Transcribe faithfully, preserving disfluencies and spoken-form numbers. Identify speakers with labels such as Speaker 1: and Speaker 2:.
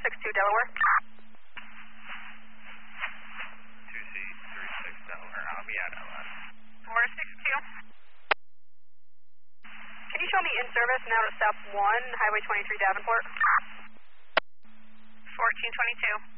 Speaker 1: six two Delaware.
Speaker 2: two C three six Delaware, I'll be out of that.
Speaker 1: four six two. Can you show me in service now to South one, Highway twenty-three Davenport?
Speaker 3: fourteen twenty-two.